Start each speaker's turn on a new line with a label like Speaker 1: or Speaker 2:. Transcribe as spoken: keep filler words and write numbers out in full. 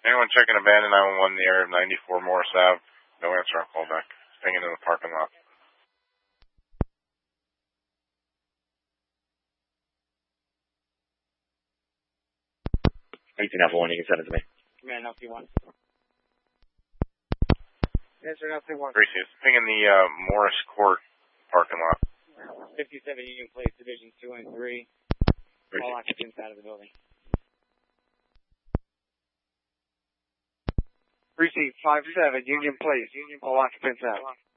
Speaker 1: Anyone checking abandoned nine one one in the area of ninety-four Morris Avenue? No answer on callback. Pinging in the parking lot.
Speaker 2: eighteen Alpha one, you can send it to me.
Speaker 3: Command L P one. Answer L P one.
Speaker 1: Greasy, pinging the uh, Morris Court parking lot.
Speaker 3: fifty-seven Union Place, Division two and three. All occupants out of the building. Precinct five seven, Union Place. All occupants out.